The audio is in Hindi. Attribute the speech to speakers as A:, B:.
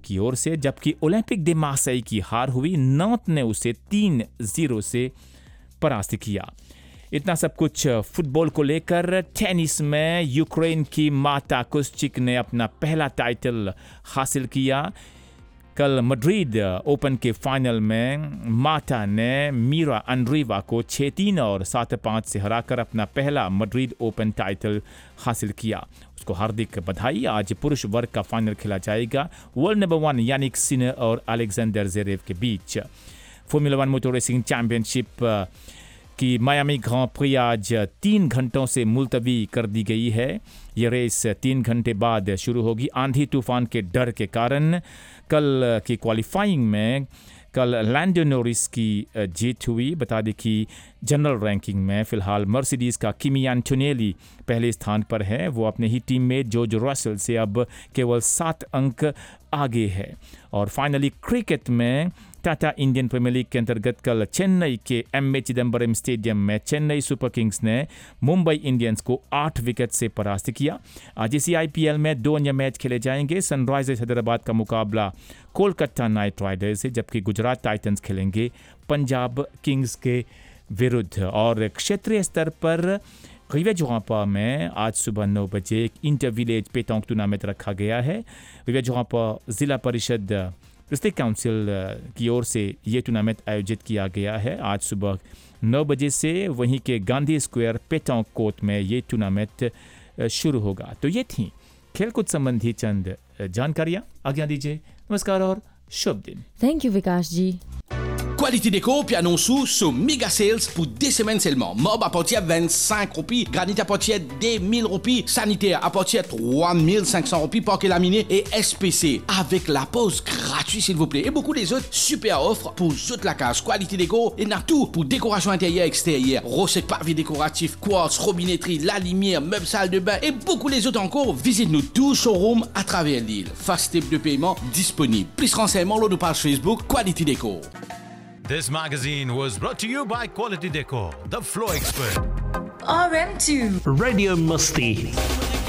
A: की ओर से, जबकि ओलंपिक दे मार्सेई की हार हुई। नॉर्थ ने उसे 3-0 से परास्त किया। इतना सब कुछ फुटबॉल को लेकर। टेनिस में यूक्रेन की मार्ता कुस्चिक ने अपना पहला टाइटल हासिल किया। कल मैड्रिड ओपन के फाइनल में मार्टा ने मीरा अंड्रीवा को 6-3 और 7-5 से हराकर अपना पहला मैड्रिड ओपन टाइटल हासिल किया। उसको हार्दिक बधाई। आज पुरुष वर्ग का फाइनल खेला जाएगा वर्ल्ड नंबर 1 यानिक सिनर और अलेक्जेंडर ज़वेरेव के बीच। फॉर्मूला 1 मोटर रेसिंग चैंपियनशिप की मायामी ग्रां प्री आज 3 घंटों से मुलतवी कर दी गई है। ये रेस 3 घंटे बाद शुरू होगी। आंधी तूफान के डर के कारण कल की क्वालिफाइंग में कल लैंडो नॉरिस की जीत हुई। बता दें कि जनरल रैंकिंग में फ़िलहाल मर्सिडीज़ का किमी एंटोनेली पहले स्थान पर है। वो अपने ही टीममेट जॉर्ज रसल से अब केवल 7 अंक आगे है। और फाइनली क्रिकेट में टाटा इंडियन प्रीमियर लीग के अंतर्गत कल चेन्नई के एम ए चिदम्बरम स्टेडियम में चेन्नई सुपर किंग्स ने मुंबई इंडियंस को 8 विकेट से परास्त किया। आज इसी IPL में 2 अन्य मैच खेले जाएंगे। सनराइजर्स हैदराबाद का मुकाबला कोलकाता नाइट राइडर्स से, जबकि गुजरात टाइटंस खेलेंगे पंजाब किंग्स के विरुद्ध। और क्षेत्रीय स्तर पर रिवेजोहापा में आज सुबह 9 बजे एक इंटर विलेज पेटोंक टूर्नामेंट रखा गया है। रिवेजोहापा जिला परिषद डिस्ट्रिक्ट काउंसिल की ओर से ये टूर्नामेंट आयोजित किया गया है। आज सुबह 9 बजे से वहीं के गांधी स्क्वायर पेटोंक कोर्ट में ये टूर्नामेंट शुरू होगा। तो ये थी खेलकूद संबंधी चंद जानकारियाँ। आज्ञा दीजिए, नमस्कार और शुभ दिन।
B: Thank you Vikas ji.
C: Qualité Déco, puis annonce sur Mega Sales pour 2 semaines seulement. Mob à partir de 25 roupies, granit à partir de 1000 roupies, sanitaire à partir de 3500 roupies, parquet laminé et SPC. Avec la pause gratuite s'il vous plaît. Et beaucoup des autres super offres pour toute la case. Qualité Déco, et n'a tout pour décoration intérieure et extérieure. Rosette pavé décoratif, quartz, robinetterie, la lumière, meubles salle de bain et beaucoup les autres encore. Visite-nous tout showroom à travers l'île. Fast type de paiement disponible. Plus renseignements lors de page Facebook Qualité Déco.
D: This magazine was brought to you by Quality Decor, the floor expert.
E: RM2
F: Radio Musti.